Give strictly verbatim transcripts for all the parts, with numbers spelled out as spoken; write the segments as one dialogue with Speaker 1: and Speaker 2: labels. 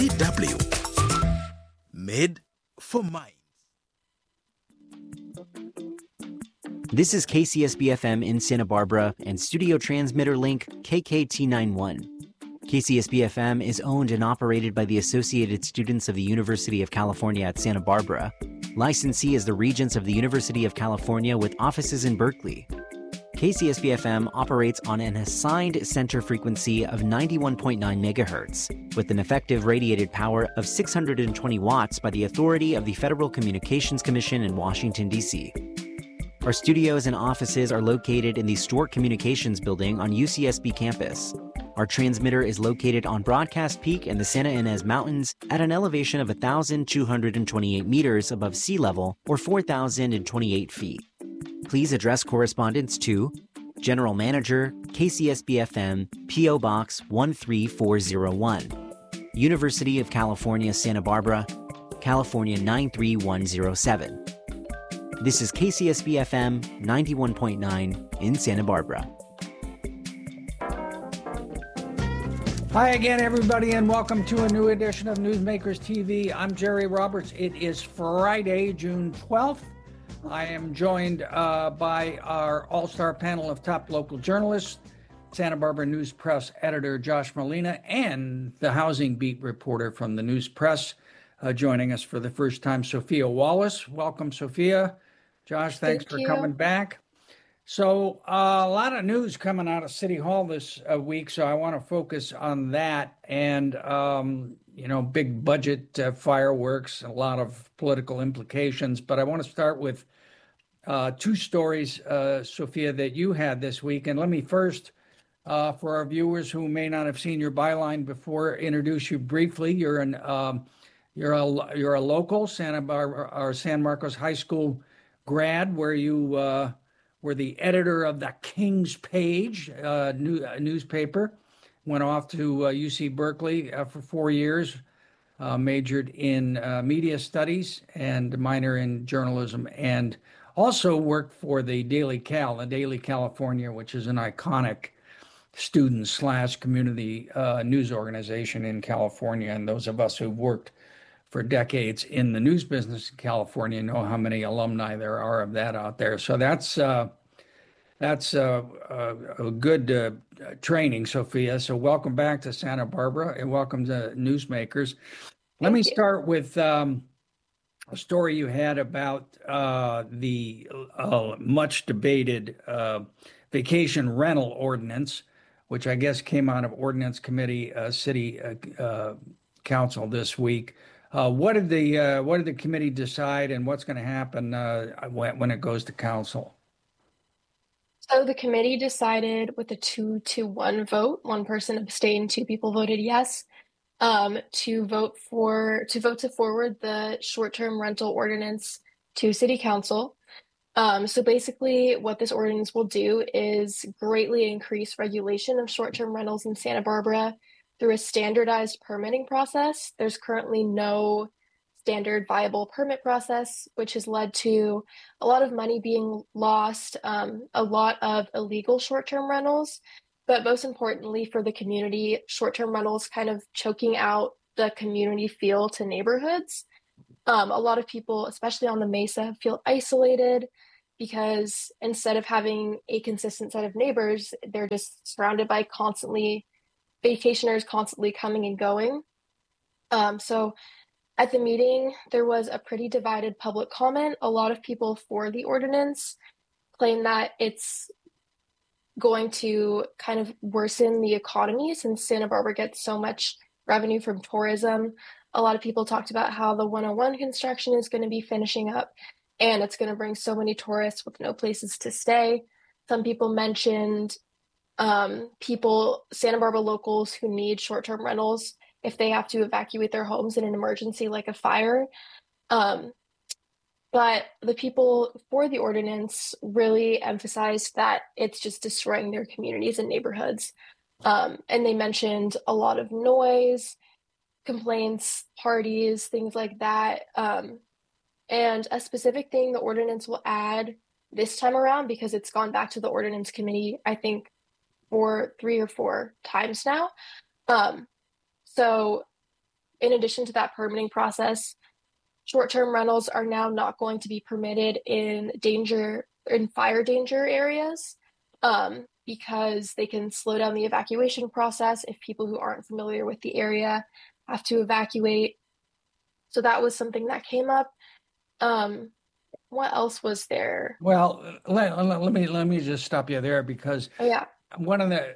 Speaker 1: D W. Made for minds.
Speaker 2: This is K C S B F M in Santa Barbara and studio transmitter link K K T ninety-one. K C S B F M is owned and operated by the Associated Students of the University of California at Santa Barbara. Licensee is the Regents of the University of California with offices in Berkeley. K C S B F M operates on an assigned center frequency of ninety-one point nine megahertz with an effective radiated power of six hundred twenty watts by the authority of the Federal Communications Commission in Washington, D C. Our studios and offices are located in the Stewart Communications Building on U C S B campus. Our transmitter is located on Broadcast Peak in the Santa Ynez Mountains at an elevation of one thousand two hundred twenty-eight meters above sea level or four thousand twenty-eight feet. Please address correspondence to General Manager, K C S B F M, P O Box one three four zero one, University of California, Santa Barbara, California nine three one zero seven. This is K C S B F M ninety-one point nine in Santa Barbara.
Speaker 3: Hi again, everybody, and welcome to a new edition of Newsmakers T V. I'm Jerry Roberts. It is Friday, June twelfth. I am joined uh, by our all-star panel of top local journalists, Santa Barbara News Press editor Josh Molina, and the housing beat reporter from the News Press, uh, joining us for the first time, Sophia Wallace. Welcome, Sophia. Josh, thanks
Speaker 4: Thank
Speaker 3: for
Speaker 4: you.
Speaker 3: coming back. So uh, a lot of news coming out of City Hall this uh, week, so I want to focus on that and, um, you know, big budget uh, fireworks, a lot of political implications. But I want to start with uh, two stories, uh, Sophia, that you had this week. And let me first, uh, for our viewers who may not have seen your byline before, introduce you briefly. You're an um, you're a you're a local Santa Barbara or San Marcos High School grad, where you uh, were the editor of the King's Page uh, new, uh, newspaper. Went off to uh, U C Berkeley uh, for four years, uh, majored in uh, media studies and minor in journalism, and also worked for the Daily Cal, the Daily California, which is an iconic student slash community uh, news organization in California. And those of us who've worked for decades in the news business in California know how many alumni there are of that out there. So that's uh, that's uh, uh, a good uh, training, Sophia. So welcome back to Santa Barbara and welcome to Newsmakers. Let
Speaker 4: Thank
Speaker 3: me
Speaker 4: you.
Speaker 3: start with um, a story you had about uh, the uh, much debated uh, vacation rental ordinance, which I guess came out of Ordinance Committee, uh, City uh, uh, Council this week. Uh, what did the uh, what did the committee decide, and what's going to happen uh, when, when it goes to council?
Speaker 4: So the committee decided with a two to one vote, one person abstained, two people voted yes, um, to vote for to vote to forward the short-term rental ordinance to City Council. Um, so basically, what this ordinance will do is greatly increase regulation of short-term rentals in Santa Barbara through a standardized permitting process. There's currently no standard viable permit process, which has led to a lot of money being lost, um, a lot of illegal short-term rentals, but most importantly for the community, short-term rentals kind of choking out the community feel to neighborhoods. Um, a lot of people, especially on the Mesa, feel isolated because instead of having a consistent set of neighbors, they're just surrounded by constantly vacationers constantly coming and going. Um, so at the meeting, there was a pretty divided public comment. A lot of people for the ordinance claim that it's going to kind of worsen the economy since Santa Barbara gets so much revenue from tourism. A lot of people talked about how the one oh one construction is going to be finishing up and it's going to bring so many tourists with no places to stay. Some people mentioned um, people, Santa Barbara locals who need short-term rentals if they have to evacuate their homes in an emergency like a fire. Um, but the people for the ordinance really emphasized that it's just destroying their communities and neighborhoods. Um, and they mentioned a lot of noise, complaints, parties, things like that. Um, and a specific thing the ordinance will add this time around, because it's gone back to the ordinance committee, I think, for three or four times now. Um, so in addition to that permitting process, short-term rentals are now not going to be permitted in danger in fire danger areas, um, because they can slow down the evacuation process if people who aren't familiar with the area have to evacuate. So that was something that came up. Um, what else was there?
Speaker 3: Well, let, let, let me let me just stop you there, because
Speaker 4: Oh yeah.
Speaker 3: one of the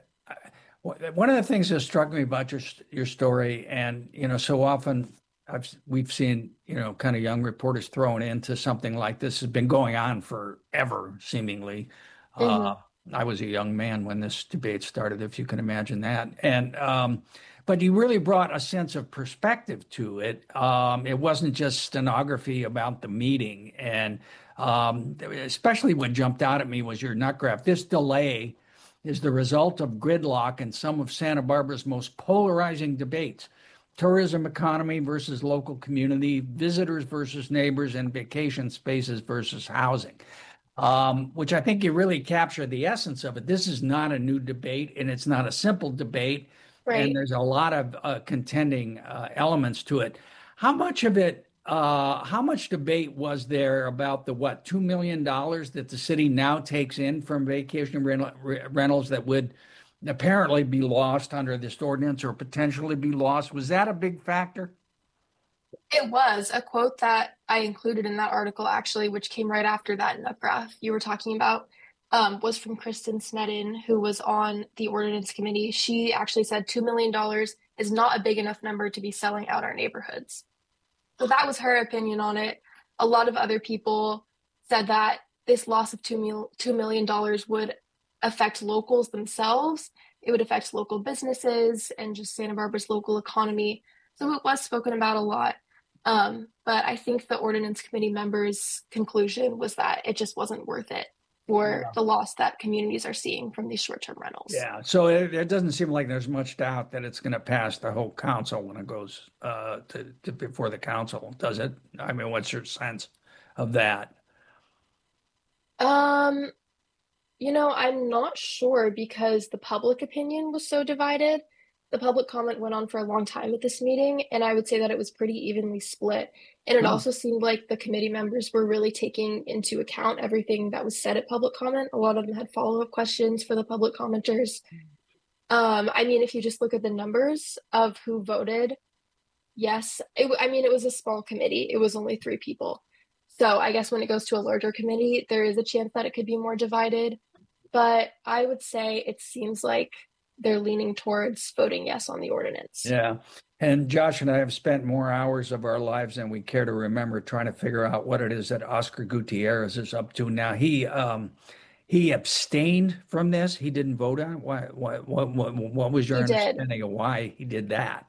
Speaker 3: one of the things that struck me about your your story, and you know, so often I've we've seen, you know, kind of young reporters thrown into something like this has been going on forever, seemingly.
Speaker 4: Mm-hmm.
Speaker 3: Uh, I was a young man when this debate started, if you can imagine that, and um, but you really brought a sense of perspective to it. Um, it wasn't just stenography about the meeting, and um, especially what jumped out at me was your nut graph. This delay is the result of gridlock in some of Santa Barbara's most polarizing debates: tourism economy versus local community, visitors versus neighbors, and vacation spaces versus housing, um, which I think you really captured the essence of it. This is not a new debate, and it's not a simple debate, and
Speaker 4: Right.
Speaker 3: there's a lot of uh, contending uh, elements to it. How much of it, uh, how much debate was there about the, what, two million dollars that the city now takes in from vacation rental, rentals that would apparently be lost under this ordinance, or potentially be lost? Was that a big factor?
Speaker 4: It was a quote that I included in that article, actually, which came right after that nut graph you were talking about, um, was from Kristen Snedden, who was on the ordinance committee. She actually said two million dollars is not a big enough number to be selling out our neighborhoods. So that was her opinion on it. A lot of other people said that this loss of two million dollars would affect locals themselves. It would affect local businesses and just Santa Barbara's local economy. So it was spoken about a lot. Um, but I think the ordinance committee members' conclusion was that it just wasn't worth it for
Speaker 3: Yeah.
Speaker 4: the loss that communities are seeing from these short-term rentals.
Speaker 3: Yeah, so it, it doesn't seem like there's much doubt that it's going to pass the whole council when it goes uh, to, to before the council, does it? I mean, what's your sense of that?
Speaker 4: Um, you know, I'm not sure because the public opinion was so divided. The public comment went on for a long time at this meeting, and I would say that it was pretty evenly split. And it
Speaker 3: Oh.
Speaker 4: also seemed like the committee members were really taking into account everything that was said at public comment. A lot of them had follow-up questions for the public commenters. Um, I mean, if you just look at the numbers of who voted, yes, it, I mean, it was a small committee. It was only three people. So I guess when it goes to a larger committee, there is a chance that it could be more divided. But I would say it seems like they're leaning towards voting yes on the ordinance.
Speaker 3: Yeah. And Josh and I have spent more hours of our lives than we care to remember trying to figure out what it is that Oscar Gutierrez is up to now. He um, he abstained from this. He didn't vote on it. Why? What? What? What, what was your
Speaker 4: He did.
Speaker 3: understanding of why he did that?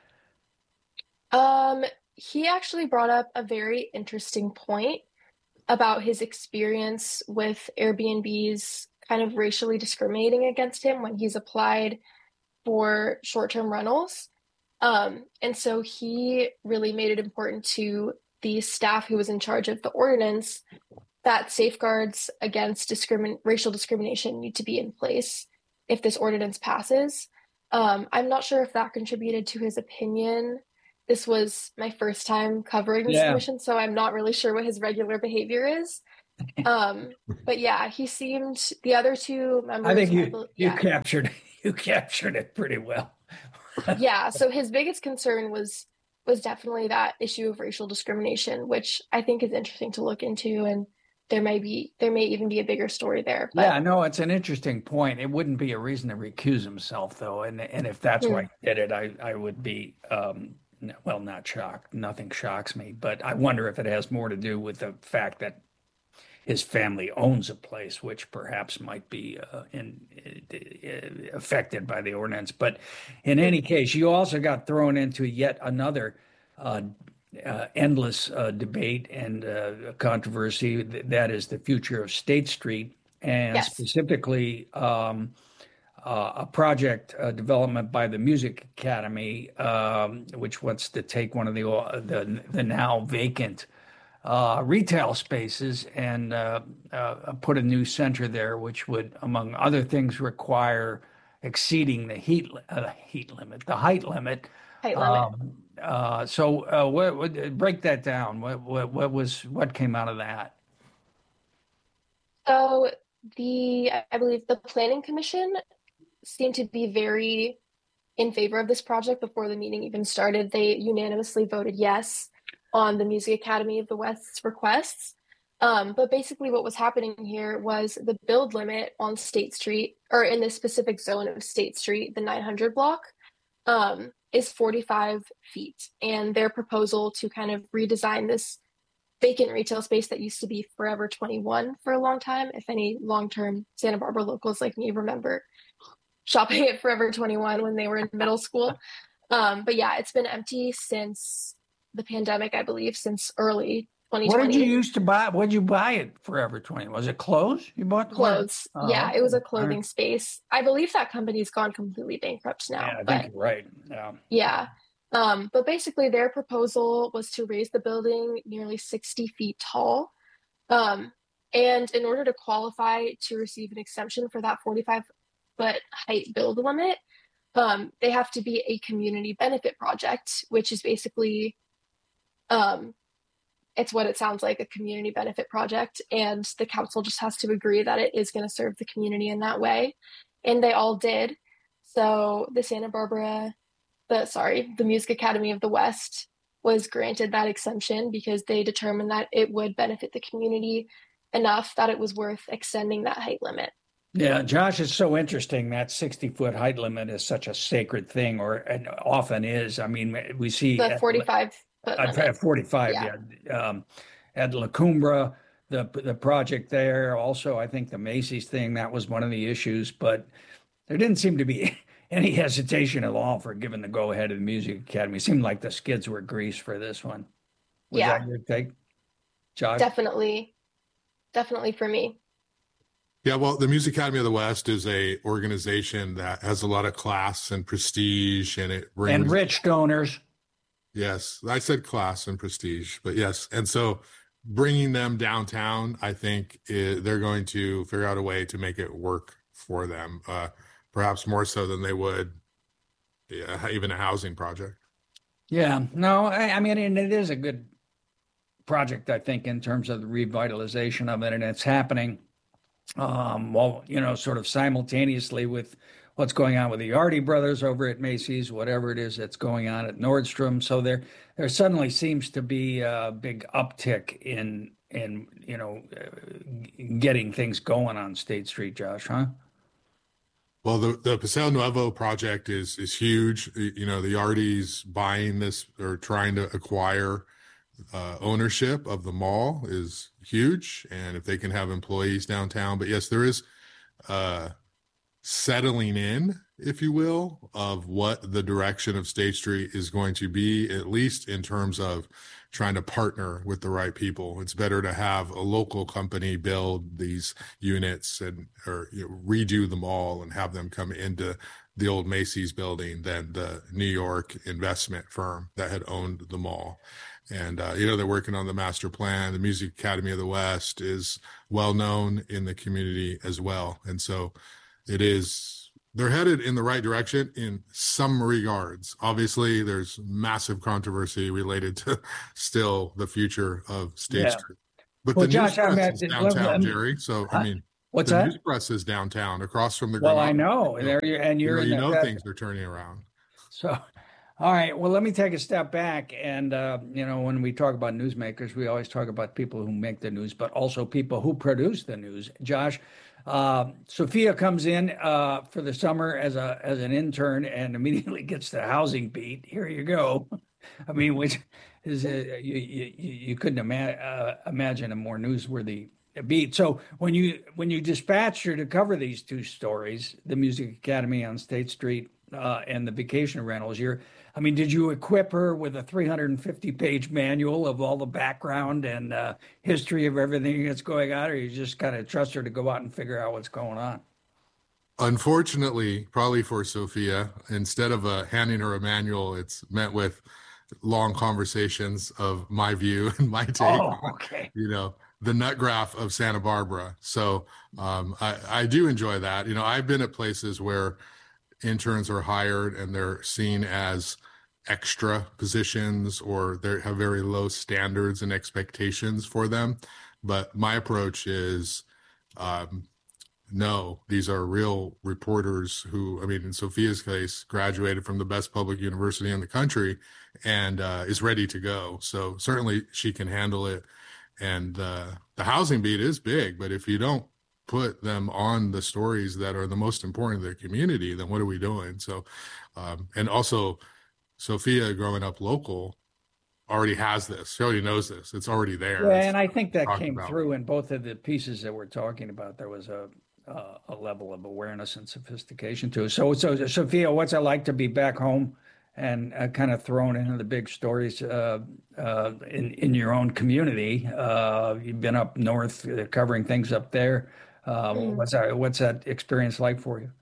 Speaker 4: Um, he actually brought up a very interesting point about his experience with Airbnbs kind of racially discriminating against him when he's applied for short-term rentals. Um, and so he really made it important to the staff who was in charge of the ordinance that safeguards against discrimin- racial discrimination need to be in place if this ordinance passes. Um, I'm not sure if that contributed to his opinion. This was my first time covering this
Speaker 3: Yeah.
Speaker 4: commission, so I'm not really sure what his regular behavior is. Um, but yeah, he seemed, the other two members.
Speaker 3: I think
Speaker 4: I
Speaker 3: you
Speaker 4: bel-
Speaker 3: you
Speaker 4: yeah.
Speaker 3: captured you captured it pretty well.
Speaker 4: Yeah, so his biggest concern was was definitely that issue of racial discrimination, which I think is interesting to look into, and there may be there may even be a bigger story there. But
Speaker 3: Yeah, no, it's an interesting point. It wouldn't be a reason to recuse himself, though, and and if that's why he did it, I I would be um n- well, not shocked. Nothing shocks me, but I wonder if it has more to do with the fact that his family owns a place, which perhaps might be uh, in, uh, affected by the ordinance. But in any case, you also got thrown into yet another uh, uh, endless uh, debate and uh, controversy. That is the future of State Street, and
Speaker 4: Yes.
Speaker 3: specifically um, uh, a project uh, development by the Music Academy, um, which wants to take one of the uh, the, the now vacant uh, retail spaces and uh, uh, put a new center there, which would, among other things, require exceeding the heat uh, heat limit, the height limit,
Speaker 4: height limit.
Speaker 3: um, Uh, so uh, what, what break that down? What what what was what came out of that?
Speaker 4: So the, I believe the Planning Commission seemed to be very in favor of this project before the meeting even started. They unanimously voted yes on the Music Academy of the West's requests. Um, but basically what was happening here was the build limit on State Street, or in this specific zone of State Street, the nine hundred block, um, is forty-five feet. And their proposal to kind of redesign this vacant retail space that used to be Forever twenty-one for a long time, if any long-term Santa Barbara locals like me remember shopping at Forever twenty-one when they were in middle school. Um, but yeah, it's been empty since the pandemic, I believe, since early twenty twenty.
Speaker 3: What did you used to buy? What did you buy it Forever twenty? Was it clothes you bought?
Speaker 4: Clothes.
Speaker 3: Oh,
Speaker 4: yeah, it was a clothing
Speaker 3: right.
Speaker 4: space. I believe that company's gone completely bankrupt now.
Speaker 3: Yeah, I
Speaker 4: but
Speaker 3: think you're right. Yeah.
Speaker 4: yeah. Um, but basically their proposal was to raise the building nearly sixty feet tall. Um, and in order to qualify to receive an exemption for that forty-five foot height build limit, um, they have to be a community benefit project, which is basically, um, it's what it sounds like, a community benefit project. And the council just has to agree that it is going to serve the community in that way. And they all did. So the Santa Barbara, the sorry, the Music Academy of the West was granted that exemption because they determined that it would benefit the community enough that it was worth extending that height limit.
Speaker 3: Yeah, Josh, it's so interesting that sixty foot height limit is such a sacred thing, or and often is. I mean, we see
Speaker 4: The forty-five foot
Speaker 3: at,
Speaker 4: limit.
Speaker 3: at forty-five,
Speaker 4: Yeah.
Speaker 3: yeah. Um, at La Cumbra, the the project there, also, I think the Macy's thing, that was one of the issues, but there didn't seem to be any hesitation at all for giving the go ahead of the Music Academy. It seemed like the skids were greased for this one. Was
Speaker 4: Yeah.
Speaker 3: that your take, Josh?
Speaker 4: Definitely, definitely for me.
Speaker 5: Yeah, well, the Music Academy of the West is a organization that has a lot of class and prestige, and it brings
Speaker 3: And rich donors.
Speaker 5: Yes, I said class and prestige, but yes, and so bringing them downtown, I think i they're going to figure out a way to make it work for them, uh, perhaps more so than they would yeah, even a housing project.
Speaker 3: Yeah, no, I, I mean, and it is a good project, I think, in terms of the revitalization of it, and it's happening. Um, well, you know, sort of simultaneously with what's going on with the Yardy brothers over at Macy's, whatever it is that's going on at Nordstrom. So there, there suddenly seems to be a big uptick in, in you know, uh, getting things going on State Street, Josh, huh?
Speaker 5: Well, the the Paseo Nuevo project is is huge. You know, the Yardys buying this or trying to acquire uh, ownership of the mall is huge, and if they can have employees downtown. But yes, there is uh, settling in, if you will, of what the direction of State Street is going to be, at least in terms of trying to partner with the right people. It's better to have a local company build these units and or you know, redo the mall and have them come into the old Macy's building than the New York investment firm that had owned the mall. And, uh, you know, they're working on the master plan. The Music Academy of the West is well known in the community as well. And so it is, they're headed in the right direction in some regards. Obviously, there's massive controversy related to still the future of State
Speaker 3: Yeah.
Speaker 5: Street. But
Speaker 3: Well,
Speaker 5: the
Speaker 3: Josh,
Speaker 5: News
Speaker 3: I
Speaker 5: Press
Speaker 3: mean,
Speaker 5: is
Speaker 3: let-
Speaker 5: downtown,
Speaker 3: let me-
Speaker 5: Jerry. So,
Speaker 3: Huh?
Speaker 5: I mean,
Speaker 3: What's
Speaker 5: the
Speaker 3: that?
Speaker 5: News Press is downtown across from the
Speaker 3: Well,
Speaker 5: Grand
Speaker 3: I know,
Speaker 5: Opera.
Speaker 3: there you and
Speaker 5: You
Speaker 3: you're
Speaker 5: know,
Speaker 3: in
Speaker 5: you
Speaker 3: the,
Speaker 5: know
Speaker 3: that-
Speaker 5: things are turning around.
Speaker 3: So, all right. Well, let me take a step back. And, uh, you know, when we talk about newsmakers, we always talk about people who make the news, but also people who produce the news. Josh, uh, Sophia comes in uh, for the summer as a as an intern and immediately gets the housing beat. Here you go. I mean, which is uh, you, you you couldn't ima- uh, imagine a more newsworthy beat. So when you when you dispatched her to cover these two stories, the Music Academy on State Street uh, and the vacation rentals, you're I mean, did you equip her with a three hundred fifty page manual of all the background and uh, history of everything that's going on, or you just kind of trust her to go out and figure out what's going on?
Speaker 5: Unfortunately, probably for Sophia, instead of uh, handing her a manual, it's met with long conversations of my view and my take.
Speaker 3: Oh, okay.
Speaker 5: You know, the nut graph of Santa Barbara. So um, I, I do enjoy that. You know, I've been at places where interns are hired and they're seen as extra positions or they have very low standards and expectations for them. But my approach is, um, no, these are real reporters who, I mean, in Sophia's case, graduated from the best public university in the country and uh, is ready to go. So certainly she can handle it. And uh, the housing beat is big, but if you don't put them on the stories that are the most important to their community, then what are we doing? So, um, and also Sophia growing up local already has this. She already knows this. It's already there.
Speaker 3: Yeah,
Speaker 5: It's
Speaker 3: and I think that
Speaker 5: talked
Speaker 3: came
Speaker 5: about.
Speaker 3: through in both of the pieces that we're talking about. There was a uh, a level of awareness and sophistication too. So, so Sophia, what's it like to be back home and uh, kind of thrown into the big stories uh, uh, in in your own community? Uh, you've been up north uh, covering things up there. Uh,
Speaker 4: Mm.
Speaker 3: What's that? What's that experience like for you?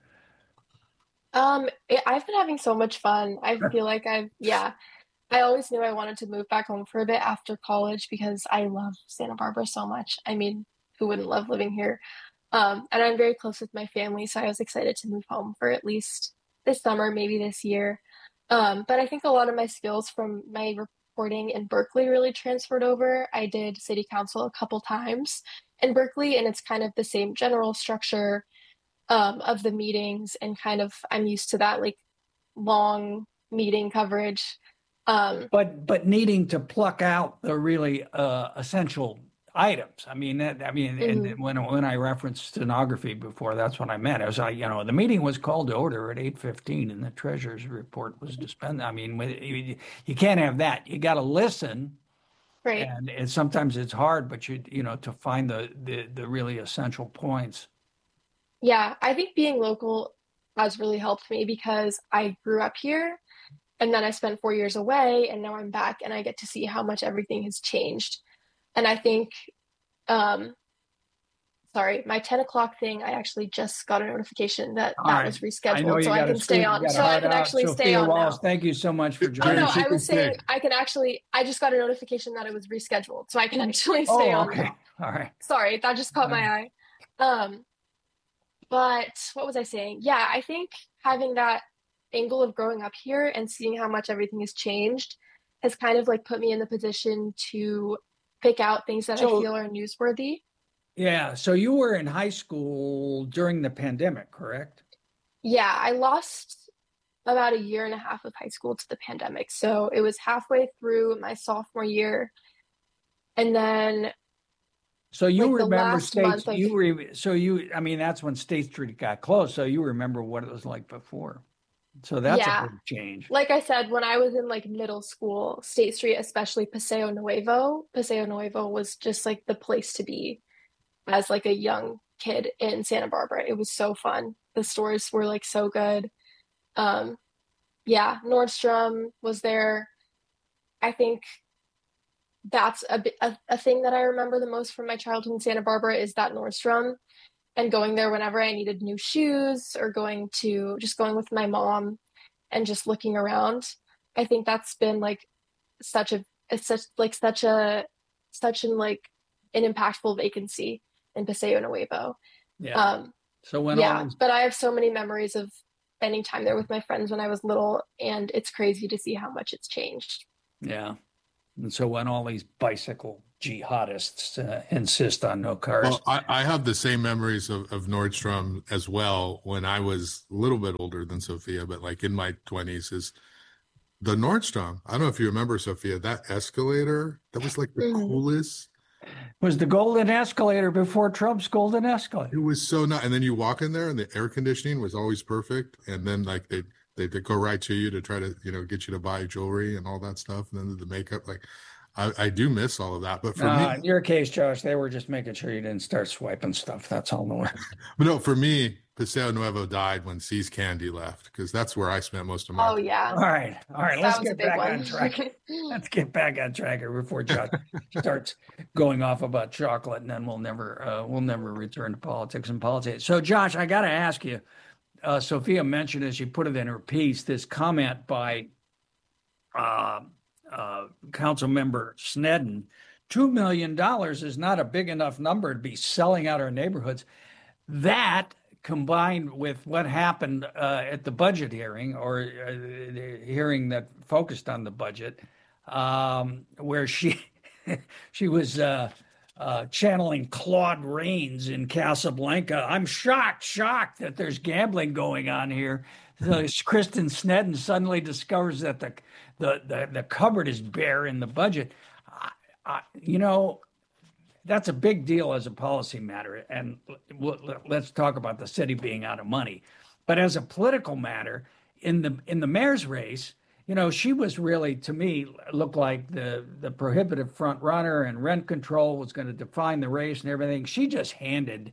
Speaker 4: Um, it, I've been having so much fun. I feel like I've, yeah, I always knew I wanted to move back home for a bit after college because I love Santa Barbara so much. I mean, who wouldn't love living here? Um, and I'm very close with my family, so I was excited to move home for at least this summer, maybe this year. Um, but I think a lot of my skills from my reporting in Berkeley really transferred over. I did city council a couple times in Berkeley, and it's kind of the same general structure um, of the meetings, and kind of I'm used to that like long meeting coverage. Um,
Speaker 3: But but needing to pluck out the really uh, essential items. I mean, that, I mean, and
Speaker 4: Mhm.
Speaker 3: when when I referenced stenography before, that's what I meant. It was like, you know, the meeting was called to order at eight fifteen, and the treasurer's report was dispensed. I mean, you, you can't have that. You got to listen,
Speaker 4: right.
Speaker 3: and, and sometimes it's hard, but you you know to find the the the really essential points.
Speaker 4: Yeah, I think being local has really helped me because I grew up here and then I spent four years away and now I'm back and I get to see how much everything has changed. And I think, um, sorry, my ten o'clock thing, I actually just got a notification that
Speaker 3: All
Speaker 4: that
Speaker 3: right.
Speaker 4: was
Speaker 3: I know
Speaker 4: rescheduled,
Speaker 3: you
Speaker 4: so I
Speaker 3: got to
Speaker 4: can stay
Speaker 3: squeeze. You
Speaker 4: on.
Speaker 3: got to
Speaker 4: So I
Speaker 3: hard
Speaker 4: can
Speaker 3: out.
Speaker 4: actually stay
Speaker 3: Sophia
Speaker 4: on
Speaker 3: Wallace,
Speaker 4: now.
Speaker 3: thank you so much for
Speaker 4: Oh
Speaker 3: joining
Speaker 4: no,
Speaker 3: us.
Speaker 4: I was saying
Speaker 5: Hey.
Speaker 4: I can actually, I just got a notification that it was rescheduled, so I can actually
Speaker 3: Oh,
Speaker 4: stay on
Speaker 3: okay.
Speaker 4: now.
Speaker 3: All right.
Speaker 4: Sorry, that just caught
Speaker 3: All
Speaker 4: my eye. Um, but what was I saying? Yeah, I think having that angle of growing up here and seeing how much everything has changed has kind of like put me in the position to pick out things that I
Speaker 3: So-
Speaker 4: feel are newsworthy.
Speaker 3: Yeah. So you were in high school during the pandemic, correct?
Speaker 4: Yeah, I lost about a year and a half of high school to the pandemic. So it was halfway through my sophomore year. And then
Speaker 3: So you
Speaker 4: Like the
Speaker 3: remember
Speaker 4: last
Speaker 3: State,
Speaker 4: month of-
Speaker 3: you were, so you, I mean, that's when State Street got closed. So you remember what it was like before. So that's
Speaker 4: Yeah.
Speaker 3: a big change.
Speaker 4: like I said, when I was in like middle school, State Street, especially Paseo Nuevo, Paseo Nuevo was just like the place to be as like a young kid in Santa Barbara. It was so fun. The stores were like so good. Um, yeah, Nordstrom was there. I think that's a, bit, a a thing that I remember the most from my childhood in Santa Barbara is that Nordstrom, and going there whenever I needed new shoes or going to just going with my mom and just looking around. I think that's been like such a it's such like such a such an like an impactful vacancy in Paseo Nuevo.
Speaker 3: Yeah.
Speaker 4: Um,
Speaker 3: So when all
Speaker 4: yeah,
Speaker 3: these,
Speaker 4: but I have so many memories of spending time there with my friends when I was little, and it's crazy to see how much it's changed.
Speaker 3: yeah. And so when all these bicycle jihadists uh, insist on no cars.
Speaker 5: Well, I, I have the same memories of, of Nordstrom as well when I was a little bit older than Sophia, but like in my twenties is the Nordstrom. I don't know if you remember, Sophia, that escalator, that was like the
Speaker 4: Mhm.
Speaker 5: coolest.
Speaker 3: was the golden escalator before Trump's golden escalator.
Speaker 5: It was so nice. And then you walk in there and the air conditioning was always perfect. And then like they they they go right to you to try to, you know, get you to buy jewelry and all that stuff. And then the makeup, like I, I do miss all of that. But for
Speaker 3: Uh,
Speaker 5: me,
Speaker 3: in your case, Josh, they were just making sure you didn't start swiping stuff. That's all the way.
Speaker 5: but no, for me, Paseo Nuevo died when See's Candy left because that's where I spent most of my
Speaker 4: Oh yeah,
Speaker 3: All right. All right.
Speaker 4: that
Speaker 3: Let's
Speaker 4: was a
Speaker 3: get
Speaker 4: big
Speaker 3: back
Speaker 4: one.
Speaker 3: on track. Let's get back on track here before Josh starts going off about chocolate, and then we'll never uh, we'll never return to politics and politics. So, Josh, I got to ask you. Uh, Sophia mentioned, as she put it in her piece, this comment by uh, uh, Council Member Snedden: two million dollars is not a big enough number to be selling out our neighborhoods. That combined with what happened uh, at the budget hearing, or uh, the hearing that focused on the budget, um, where she she was uh, uh, channeling Claude Rains in Casablanca. I'm shocked, shocked that there's gambling going on here. So Kristen Sneddon suddenly discovers that the the the, the cupboard is bare in the budget. I, I, you know, that's a big deal as a policy matter, and we'll, let's talk about the city being out of money. But as a political matter, in the in the mayor's race, you know, she was really, to me, looked like the the prohibitive front runner, and rent control was going to define the race and everything. She just handed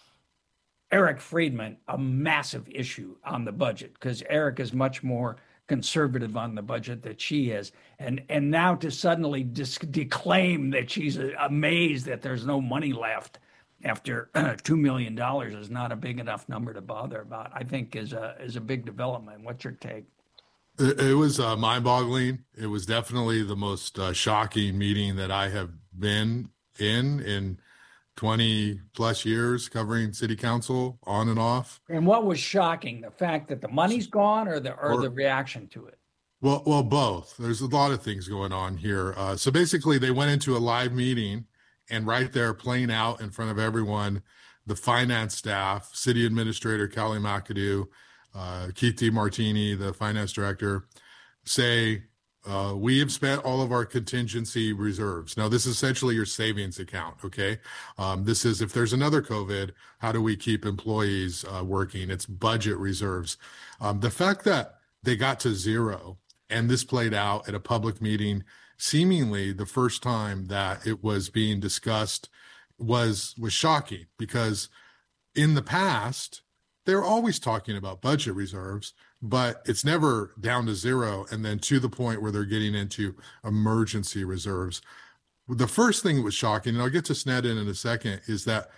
Speaker 3: Eric Friedman a massive issue on the budget, because Eric is much more conservative on the budget that she is. And and now to suddenly dis- declaim that she's amazed that there's no money left after two million dollars is not a big enough number to bother about, I think is a, is a big development. What's your take?
Speaker 5: It, it was uh, mind-boggling. It was definitely the most uh, shocking meeting that I have been in in twenty plus years covering city council on and off.
Speaker 3: And what was shocking? The fact that the money's gone, or the or, or the reaction to it?
Speaker 5: Well, well, both. There's a lot of things going on here. Uh, so basically, they went into a live meeting, and right there, playing out in front of everyone, the finance staff, city administrator Callie McAdoo, uh, Keith DeMartini, the finance director, say, Uh, we have spent all of our contingency reserves. Now, this is essentially your savings account, okay? Um, this is if there's another COVID, how do we keep employees uh, working? It's budget reserves. Um, the fact that they got to zero, and this played out at a public meeting, seemingly the first time that it was being discussed, was was shocking, because in the past, they're always talking about budget reserves, but it's never down to zero and then to the point where they're getting into emergency reserves. The first thing that was shocking, and I'll get to Sneddon in a second, is that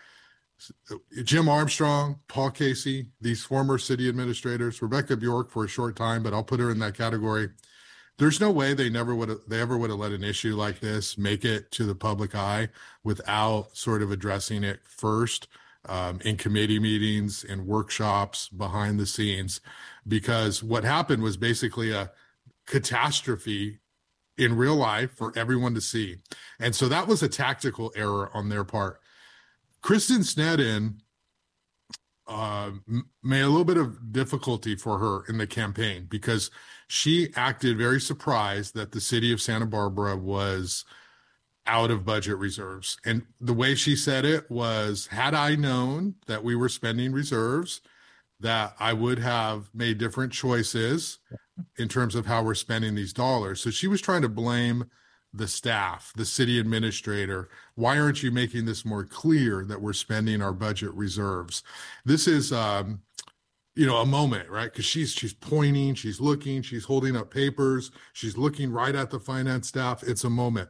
Speaker 5: Jim Armstrong, Paul Casey, these former city administrators, Rebecca Bjork for a short time, but I'll put her in that category. There's no way they never would have, they ever would have let an issue like this make it to the public eye without sort of addressing it first. Um, in committee meetings and workshops behind the scenes, because what happened was basically a catastrophe in real life for everyone to see. And so that was a tactical error on their part. Kristen Sneddon uh, made a little bit of difficulty for her in the campaign, because she acted very surprised that the city of Santa Barbara was out of budget reserves. And the way she said it was, had I known that we were spending reserves, that I would have made different choices in terms of how we're spending these dollars. So she was trying to blame the staff, the city administrator. Why aren't you making this more clear that we're spending our budget reserves? This is, um, you know, a moment, right? Because she's she's pointing, she's looking, she's holding up papers, she's looking right at the finance staff. It's a moment.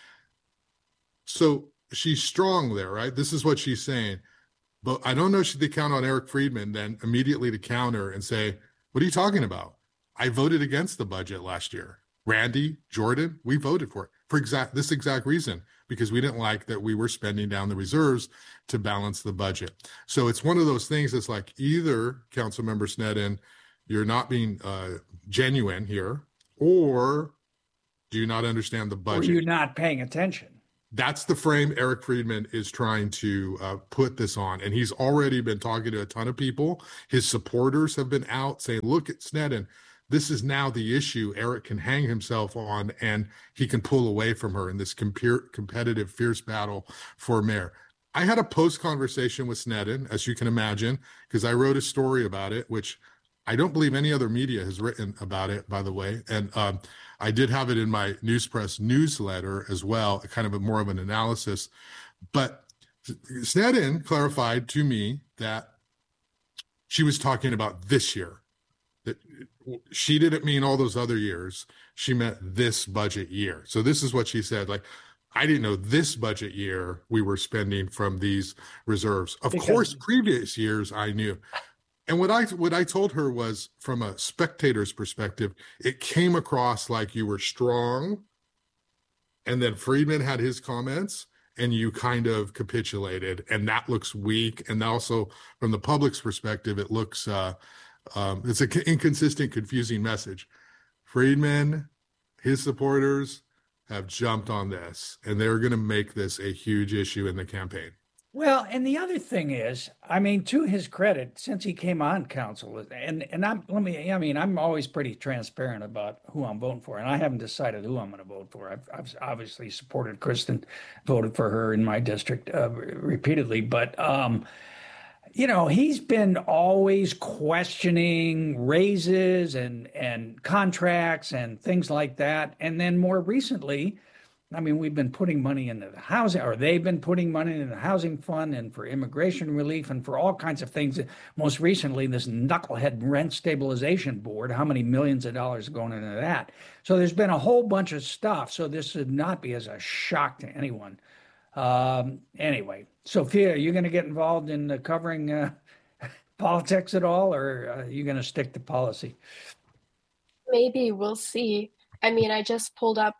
Speaker 5: So she's strong there, right? This is what she's saying. But I don't know if they count on Eric Friedman then immediately to counter and say, what are you talking about? I voted against the budget last year. Randy, Jordan, we voted for it for exact this exact reason, because we didn't like that we were spending down the reserves to balance the budget. So it's one of those things that's like, either, Councilmember Sneddon, you're not being uh, genuine here, or do you not understand the budget?
Speaker 3: Or you're not paying attention.
Speaker 5: That's the frame Eric Friedman is trying to uh, put this on. And he's already been talking to a ton of people. His supporters have been out saying, look at Sneddon. This is now the issue Eric can hang himself on, and he can pull away from her in this comp- competitive, fierce battle for mayor. I had a post conversation with Sneddon, as you can imagine, because I wrote a story about it, which I don't believe any other media has written about it, by the way. And um, I did have it in my Newspress newsletter as well, kind of a more of an analysis. But Sneddon clarified to me that she was talking about this year, that she didn't mean all those other years. She meant this budget year. So this is what she said, like, I didn't know this budget year we were spending from these reserves. Of
Speaker 3: Because-
Speaker 5: course, previous years I knew. And what I what I told her was, from a spectator's perspective, it came across like you were strong, and then Friedman had his comments, and you kind of capitulated, and that looks weak. And also from the public's perspective, it looks uh, um, it's an inconsistent, confusing message. Friedman, his supporters have jumped on this, and they're going to make this a huge issue in the campaign.
Speaker 3: Well, and the other thing is, I mean, to his credit, since he came on council, and and I'm let me, I mean, I'm always pretty transparent about who I'm voting for, and I haven't decided who I'm going to vote for. I've, I've obviously supported Kristen, voted for her in my district uh, repeatedly, but um, you know, he's been always questioning raises and and contracts and things like that, and then more recently, I mean, we've been putting money into the housing, or they've been putting money into the housing fund and for immigration relief and for all kinds of things. Most recently, this knucklehead rent stabilization board, how many millions of dollars are going into that? So there's been a whole bunch of stuff. So this should not be as a shock to anyone. Um, anyway, Sophia, are you going to get involved in uh, covering uh, politics at all, or are you going to stick to policy?
Speaker 4: Maybe, we'll see. I mean, I just pulled up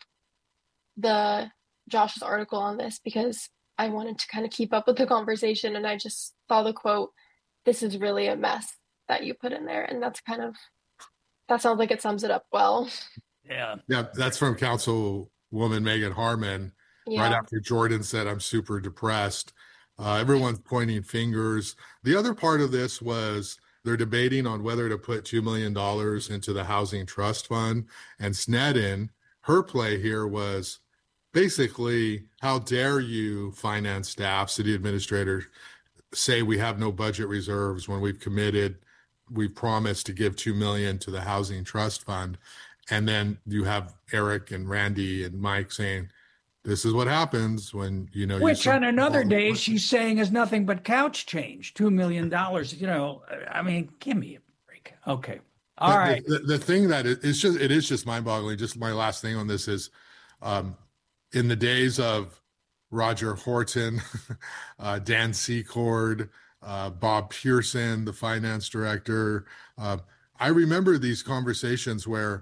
Speaker 4: the Josh's article on this because I wanted to kind of keep up with the conversation, and I just saw the quote, "This is really a mess," that you put in there, and that's kind of, that sounds like it sums it up well.
Speaker 3: Yeah.
Speaker 5: Yeah, that's from Councilwoman Megan Harmon.
Speaker 4: Yeah.
Speaker 5: Right after Jordan said, "I'm super depressed." Uh, everyone's pointing fingers. The other part of this was they're debating on whether to put two million dollars into the Housing Trust Fund. And Sneddon, her play here was basically, how dare you, finance staff, city administrators, say we have no budget reserves when we've committed, we've promised to give two million dollars to the Housing Trust Fund. And then you have Eric and Randy and Mike saying, this is what happens when, you know,
Speaker 3: Which
Speaker 5: you
Speaker 3: on another day she's saying is nothing but couch change, two million dollars. You know, I mean, give me a break. Okay. All
Speaker 5: the,
Speaker 3: right.
Speaker 5: The, the thing that it, it's just, it is just mind boggling. Just my last thing on this is, um, in the days of Roger Horton, uh, Dan Secord, uh, Bob Pearson, the finance director, uh, I remember these conversations where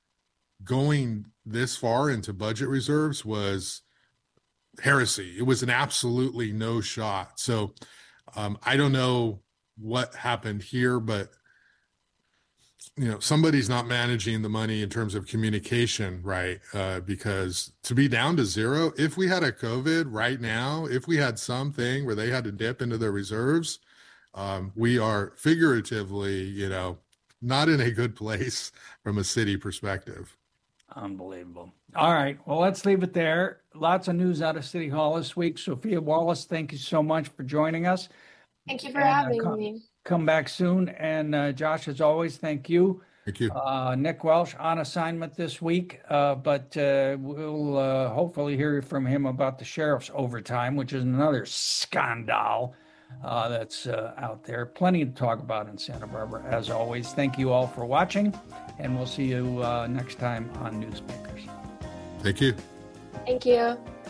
Speaker 5: going this far into budget reserves was heresy. It was an absolutely no shot. So um, I don't know what happened here, but you know, somebody's not managing the money in terms of communication, right? Uh, because to be down to zero, if we had a COVID right now, if we had something where they had to dip into their reserves, um, we are figuratively, you know, not in a good place from a city perspective.
Speaker 3: Unbelievable. All right. Well, let's leave it there. Lots of news out of City Hall this week. Sophia Wallace, thank you so much for joining us.
Speaker 4: Thank you for
Speaker 3: And, uh,
Speaker 4: having
Speaker 3: come-
Speaker 4: me.
Speaker 3: Come back soon. And uh, Josh, as always, thank you.
Speaker 5: Thank you.
Speaker 3: Uh, Nick Welsh on assignment this week, uh, but uh, we'll uh, hopefully hear from him about the sheriff's overtime, which is another scandal uh, that's uh, out there. Plenty to talk about in Santa Barbara, as always. Thank you all for watching, and we'll see you uh, next time on Newsmakers.
Speaker 5: Thank you.
Speaker 4: Thank you.